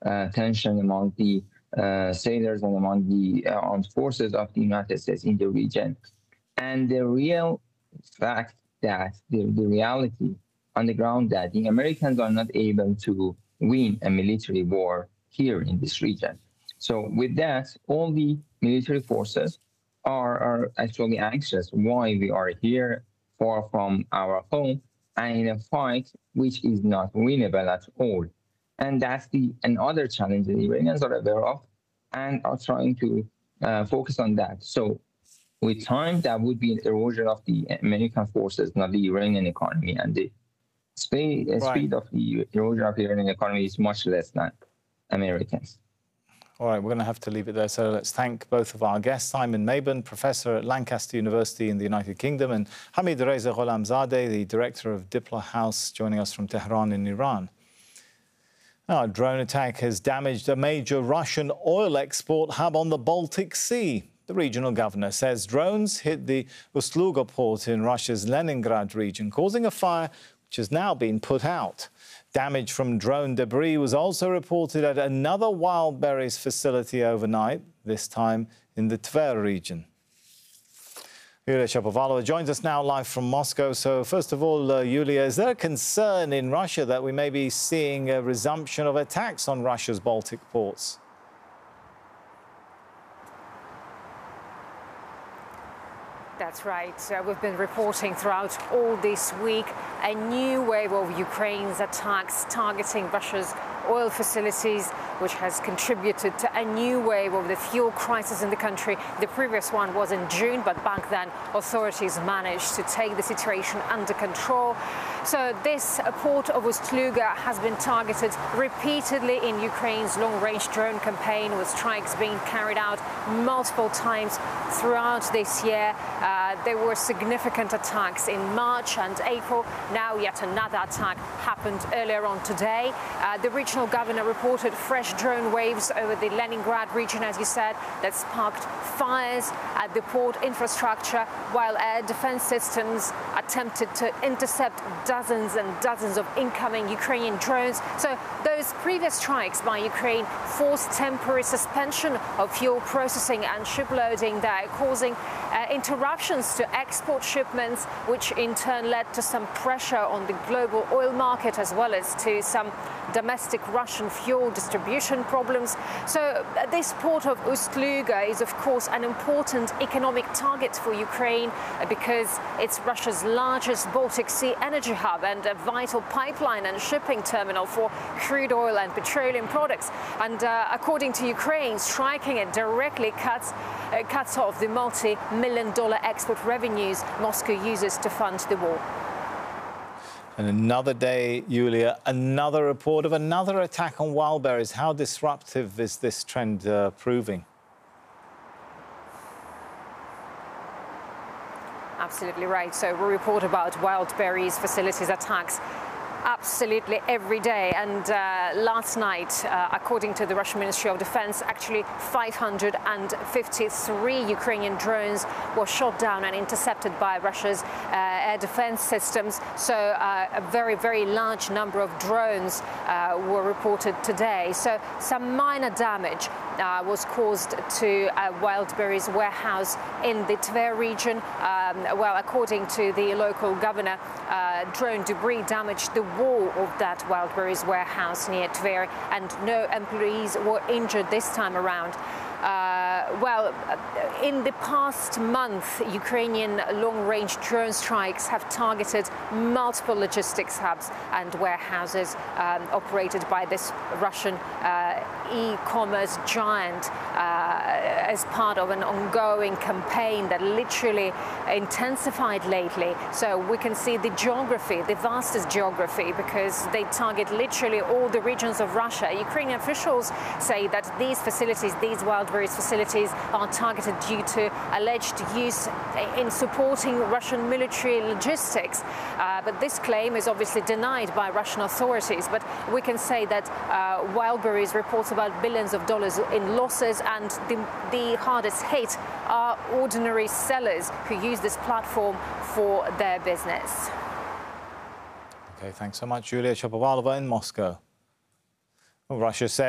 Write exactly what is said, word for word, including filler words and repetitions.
uh, tension among the uh, sailors and among the uh, armed forces of the United States in the region. And the real fact that the, the reality on the ground that the Americans are not able to win a military war here in this region. So with that, all the military forces are, are actually anxious why we are here far from our home and in a fight which is not winnable at all. And that's the another challenge the Iranians are aware of and are trying to uh, focus on that. So with time, that would be an erosion of the American forces, not the Iranian economy. And the speed, right. speed of the erosion of the Iranian economy is much less than Americans. All right, we're going to have to leave it there. So let's thank both of our guests, Simon Mabon, Professor at Lancaster University in the United Kingdom, and Hamid Reza Gholamzadeh, the Director of Diplo House, joining us from Tehran in Iran. Now, a drone attack has damaged a major Russian oil export hub on the Baltic Sea. The regional governor says drones hit the Ust-Luga port in Russia's Leningrad region, causing a fire which has now been put out. Damage from drone debris was also reported at another wild berries facility overnight, this time in the Tver region. Yulia Shapovalova joins us now live from Moscow. So first of all, uh, Yulia, is there a concern in Russia that we may be seeing a resumption of attacks on Russia's Baltic ports? That's right. Uh, we've been reporting throughout all this week a new wave of Ukraine's attacks targeting Russia's oil facilities, which has contributed to a new wave of the fuel crisis in the country. The previous one was in June, but back then authorities managed to take the situation under control. So this port of Ust-Luga has been targeted repeatedly in Ukraine's long-range drone campaign, with strikes being carried out multiple times throughout this year. Uh, there were significant attacks in March and April. Now yet another attack happened earlier on today. Uh, the regional governor reported fresh drone waves over the Leningrad region, as you said, that sparked fires at the port infrastructure, while air defense systems attempted to intercept dozens and dozens of incoming Ukrainian drones. So those previous strikes by Ukraine forced temporary suspension of fuel processing and shiploading there, causing uh, interruptions to export shipments, which in turn led to some pressure on the global oil market, as well as to some domestic Russian fuel distribution problems. So uh, this port of Ust-Luga is, of course, an important economic target for Ukraine uh, because it's Russia's largest Baltic Sea energy hub and a vital pipeline and shipping terminal for crude oil and petroleum products. And uh, according to Ukraine, striking it directly cuts, uh, cuts off the multi-million dollar export revenues Moscow uses to fund the war. And another day, Yulia, another report of another attack on wild berries. How disruptive is this trend uh, proving? Absolutely right. So we report about wild berries facilities attacks absolutely every day. And uh, last night, uh, according to the Russian Ministry of Defense, actually five hundred fifty-three Ukrainian drones were shot down and intercepted by Russia's uh, air defense systems. So uh, a very, very large number of drones uh, were reported today. So some minor damage uh, was caused to a wild berries warehouse in the Tver region. Um, well, according to the local governor, uh, drone debris damaged the wall of that wild berries warehouse near Tver, and no employees were injured this time around. Uh, well, in the past month, Ukrainian long-range drone strikes have targeted multiple logistics hubs and warehouses um, operated by this Russian uh, e-commerce giant uh, as part of an ongoing campaign that literally intensified lately. So we can see the geography, the vastest geography, because they target literally all the regions of Russia. Ukrainian officials say that these facilities, these wild berries facilities, are targeted due to alleged use in supporting Russian military logistics. Uh, but this claim is obviously denied by Russian authorities. But we can say that uh, wild berries reports about billions of dollars in losses, and the, the hardest hit are ordinary sellers who use this platform for their business. Okay, thanks so much, Yulia Shapovalova in Moscow. Well, Russia said